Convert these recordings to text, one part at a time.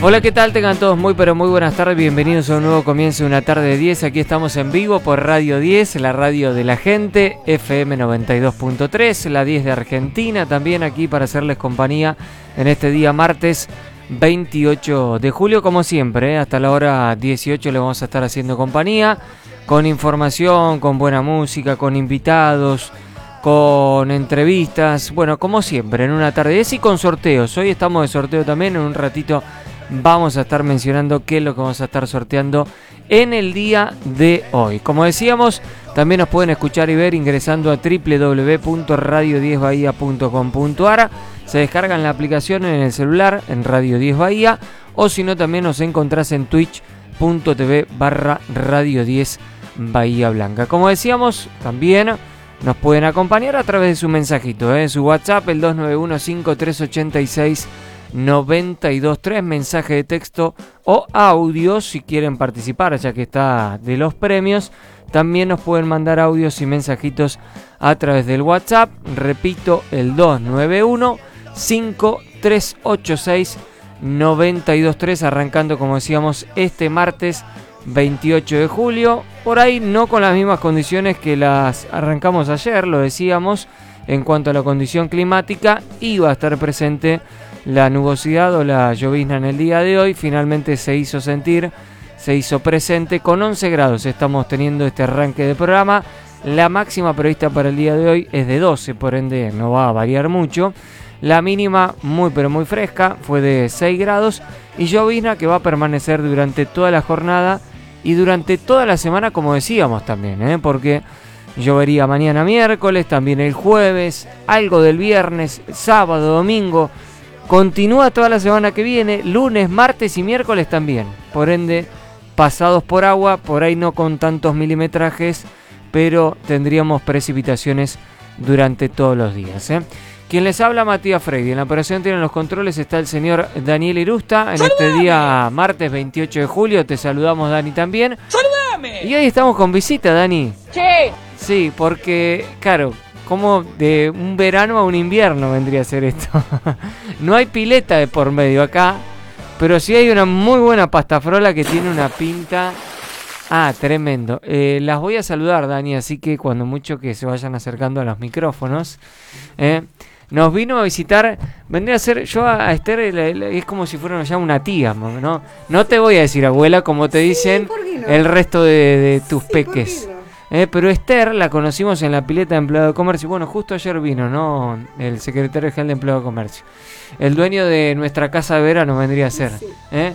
Hola, ¿qué tal? Tengan todos muy pero muy buenas tardes, bienvenidos a un nuevo comienzo de una tarde de 10. Aquí estamos en vivo por Radio 10, la radio de la gente, FM 92.3, la 10 de Argentina, también aquí para hacerles compañía en este día martes 28 de julio, como siempre, hasta la hora 18 le vamos a estar haciendo compañía, con información, con buena música, con invitados, con entrevistas, bueno, como siempre, en una tarde de 10 y con sorteos. Hoy estamos de sorteo también, en un ratito vamos a estar mencionando qué es lo que vamos a estar sorteando en el día de hoy. Como decíamos, también nos pueden escuchar y ver ingresando a www.radio10bahia.com.ar. Se descargan la aplicación en el celular, en Radio 10 Bahía, o si no también nos encontrás en twitch.tv/Radio 10 Bahía Blanca. Como decíamos, también nos pueden acompañar a través de su mensajito, su WhatsApp, el 291-5386-923, mensaje de texto o audio si quieren participar, ya que está de los premios. También nos pueden mandar audios y mensajitos a través del WhatsApp, repito, el 291-5386-923, arrancando, como decíamos, este martes 28 de julio, por ahí no con las mismas condiciones que las arrancamos ayer, lo decíamos, en cuanto a la condición climática, iba a estar presente la nubosidad o la llovizna en el día de hoy. Finalmente se hizo sentir, se hizo presente. Con 11 grados estamos teniendo este arranque de programa. La máxima prevista para el día de hoy es de 12, por ende no va a variar mucho. La mínima muy pero muy fresca fue de 6 grados y llovizna que va a permanecer durante toda la jornada y durante toda la semana, como decíamos también, porque llovería mañana miércoles, también el jueves, algo del viernes, sábado, domingo. Continúa toda la semana que viene, lunes, martes y miércoles también. Por ende, pasados por agua, por ahí no con tantos milimetrajes, pero tendríamos precipitaciones durante todos los días. Quien les habla, Matías Freire. En la operación tienen los controles, está el señor Daniel Irusta. En este día, martes 28 de julio, te saludamos, Dani, también. ¡Saludame! Y hoy estamos con visita, Dani. Sí. Sí, porque, claro, como de un verano a un invierno vendría a ser esto. No hay pileta de por medio acá, pero sí hay una muy buena pastafrola que tiene una pinta... tremendo. Las voy a saludar, Dani, así que cuando mucho que se vayan acercando a los micrófonos. Nos vino a visitar, vendría a ser, yo a Esther es como si fuera ya una tía, ¿no? No te voy a decir abuela como te dicen no? el resto de tus peques. ¿Por qué no? Pero Esther la conocimos en la pileta de empleado de comercio. Bueno, justo ayer vino, ¿no? El secretario general de empleado de comercio. El dueño de nuestra casa de verano vendría a ser. Sí.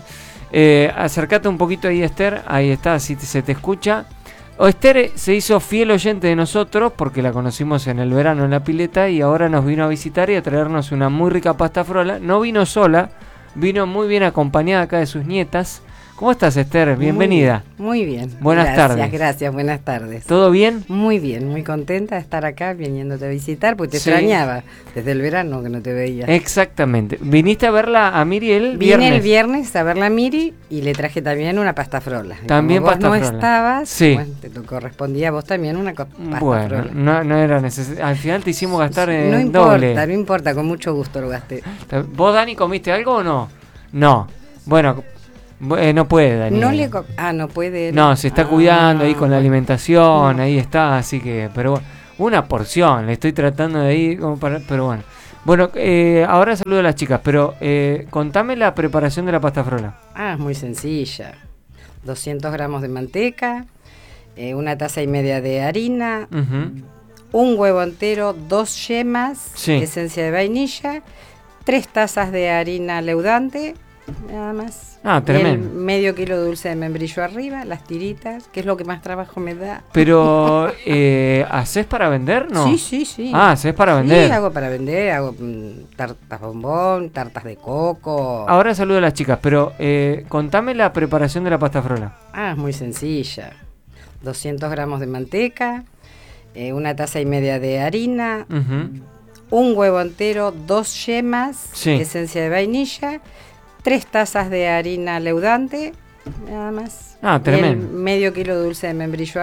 Acércate un poquito ahí, Esther. Ahí está, si se te escucha. Esther se hizo fiel oyente de nosotros porque la conocimos en el verano en la pileta y ahora nos vino a visitar y a traernos una muy rica pastafrola. No vino sola, vino muy bien acompañada acá de sus nietas. ¿Cómo estás, Esther? Bienvenida. Muy bien. Buenas tardes. Gracias, buenas tardes. ¿Todo bien? Muy bien, muy contenta de estar acá viniéndote a visitar porque te Sí. extrañaba desde el verano que no te veía. Exactamente. ¿Viniste a verla a Miri el Vine viernes? el viernes a verla a Miri y le traje también una pastafrola. Y También como vos pastafrola. no estabas, Sí. bueno, te correspondía a vos también una pastafrola. Bueno, no era necesario. Al final te hicimos gastar en No importa, doble. no importa, con mucho gusto lo gasté. ¿Vos, Dani, comiste algo o no? No. Bueno, no puede, Dani. No puede. No, se está cuidando ahí con la alimentación, ahí está, así que, pero bueno, una porción, le estoy tratando de ir, pero bueno. Bueno, ahora saludo a las chicas, pero contame la preparación de la pastafrola. Es muy sencilla. 200 gramos de manteca, una taza y media de harina, un huevo entero, 2 yemas, Sí. esencia de vainilla, 3 tazas de harina leudante, nada más. Tremendo. Y medio kilo de dulce de membrillo arriba, las tiritas, que es lo que más trabajo me da. Pero, ¿hacés para vender, no? Sí. ¿Hacés para vender? Sí, hago para vender, hago tartas bombón, tartas de coco. Ahora saludo a las chicas, pero contame la preparación de la pastafrola. Es muy sencilla. 200 gramos de manteca, una taza y media de harina, un huevo entero, 2 yemas, Sí. esencia de vainilla, 3 tazas de harina leudante, nada más. Tremendo. Y medio kilo de dulce de membrillo